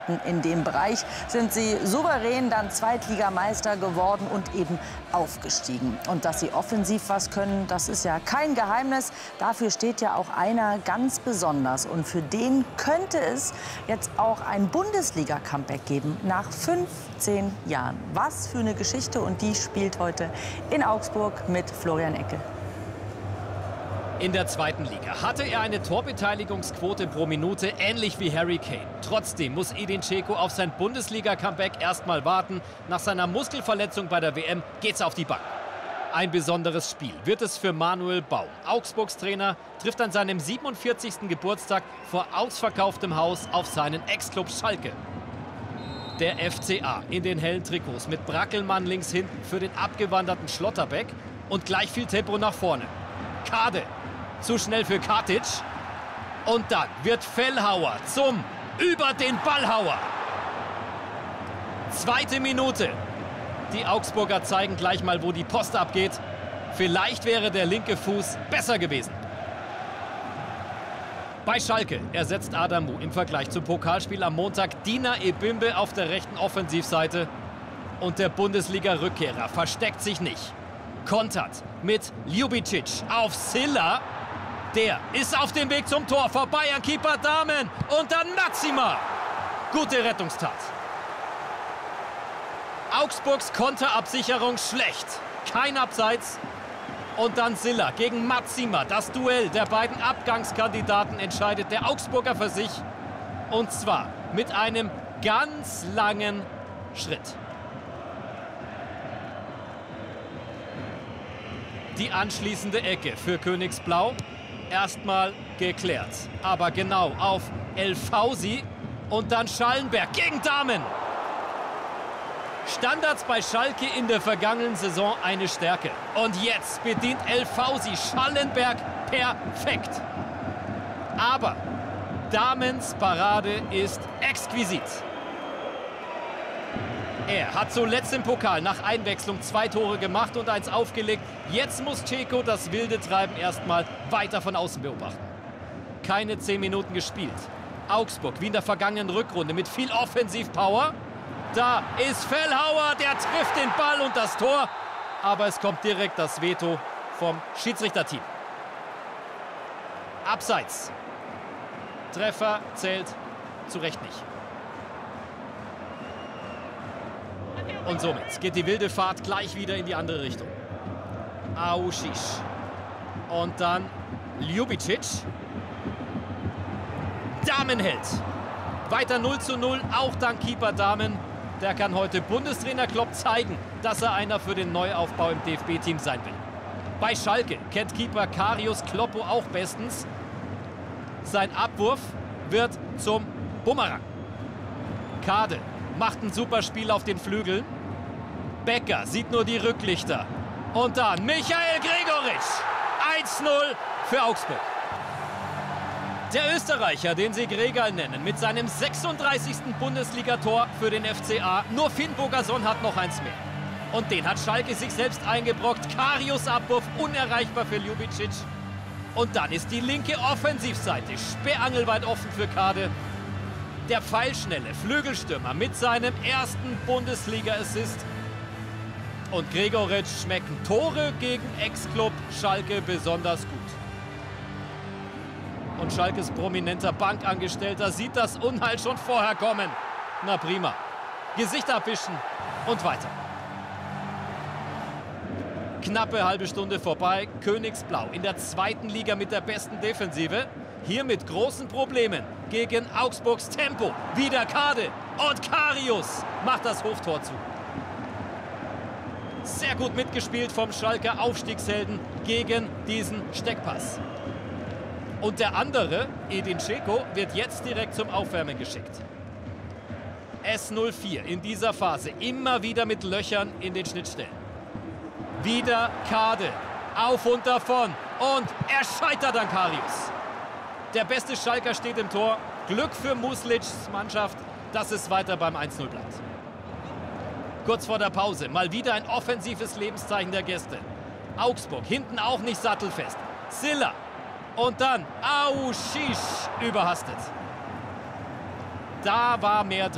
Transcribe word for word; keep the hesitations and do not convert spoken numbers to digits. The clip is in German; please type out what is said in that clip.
In dem Bereich sind sie souverän dann Zweitligameister geworden und eben aufgestiegen. Und dass sie offensiv was können, das ist ja kein Geheimnis. Dafür steht ja auch einer ganz besonders. Und für den könnte es jetzt auch ein Bundesliga-Comeback geben nach fünfzehn Jahren. Was für eine Geschichte, und die spielt heute in Augsburg mit Florian Eckel. In der zweiten Liga hatte er eine Torbeteiligungsquote pro Minute ähnlich wie Harry Kane. Trotzdem muss Edin Dzeko auf sein Bundesliga-Comeback erstmal warten. Nach seiner Muskelverletzung bei der W M geht's auf die Bank. Ein besonderes Spiel wird es für Manuel Baum. Augsburgs Trainer trifft an seinem siebenundvierzigsten Geburtstag vor ausverkauftem Haus auf seinen Ex-Club Schalke. Der F C A in den hellen Trikots mit Brackelmann links hinten für den abgewanderten Schlotterbeck und gleich viel Tempo nach vorne. Kade. Zu schnell für Katic. Und dann wird Fellhauer zum über den Ballhauer. Zweite Minute. Die Augsburger zeigen gleich mal, wo die Post abgeht. Vielleicht wäre der linke Fuß besser gewesen. Bei Schalke ersetzt Adamu im Vergleich zum Pokalspiel am Montag Dina Ebimbe auf der rechten Offensivseite. Und der Bundesliga-Rückkehrer versteckt sich nicht. Kontert mit Ljubicic auf Silla. Der ist auf dem Weg zum Tor, vorbei an Keeper Dahmen und dann Maxima. Gute Rettungstat. Augsburgs Konterabsicherung schlecht. Kein Abseits. Und dann Silla gegen Maxima. Das Duell der beiden Abgangskandidaten entscheidet der Augsburger für sich. Und zwar mit einem ganz langen Schritt. Die anschließende Ecke für Königsblau. Erstmal geklärt. Aber genau auf El Fausi. Und dann Schallenberg gegen Dahmen. Standards bei Schalke in der vergangenen Saison eine Stärke. Und jetzt bedient El Fausi Schallenberg perfekt. Aber Damens Parade ist exquisit. Er hat zuletzt im Pokal nach Einwechslung zwei Tore gemacht und eins aufgelegt. Jetzt muss Dzeko das wilde Treiben erstmal weiter von außen beobachten. Keine zehn Minuten gespielt. Augsburg wie in der vergangenen Rückrunde mit viel Offensivpower. Da ist Fellhauer, der trifft den Ball und das Tor. Aber es kommt direkt das Veto vom Schiedsrichterteam. Abseits. Treffer zählt zu Recht nicht. Und somit geht die wilde Fahrt gleich wieder in die andere Richtung. Aušić. Und dann Ljubicic. Dahmen hält. Weiter null zu null, auch dank Keeper Dahmen. Der kann heute Bundestrainer Klopp zeigen, dass er einer für den Neuaufbau im D F B-Team sein will. Bei Schalke kennt Keeper Karius Kloppo auch bestens. Sein Abwurf wird zum Bumerang. Kade macht ein super Spiel auf den Flügeln. Becker sieht nur die Rücklichter. Und dann Michael Gregoritsch. eins null für Augsburg. Der Österreicher, den sie Gregal nennen, mit seinem sechsunddreißigsten Bundesligator für den F C A. Nur Finn Bogason hat noch eins mehr. Und den hat Schalke sich selbst eingebrockt. Karius Abwurf unerreichbar für Ljubicic. Und dann ist die linke Offensivseite sperrangelweit offen für Kade. Der pfeilschnelle Flügelstürmer mit seinem ersten Bundesliga-Assist. Und Gregoritsch schmecken Tore gegen Ex-Club Schalke besonders gut. Und Schalkes prominenter Bankangestellter sieht das Unheil schon vorher kommen. Na prima. Gesicht abwischen und weiter. Knappe halbe Stunde vorbei. Königsblau in der zweiten Liga mit der besten Defensive. Hier mit großen Problemen gegen Augsburgs Tempo. Wieder Kade und Karius macht das Hoftor zu. Sehr gut mitgespielt vom Schalker Aufstiegshelden gegen diesen Steckpass. Und der andere, Edin Dzeko, wird jetzt direkt zum Aufwärmen geschickt. S null vier in dieser Phase immer wieder mit Löchern in den Schnittstellen. Wieder Kade. Auf und davon. Und er scheitert an Karius. Der beste Schalker steht im Tor. Glück für Muslics Mannschaft, dass es weiter beim eins null bleibt. Kurz vor der Pause mal wieder ein offensives Lebenszeichen der Gäste. Augsburg hinten auch nicht sattelfest. Silla. Und dann Aušić überhastet. Da war mehr drin.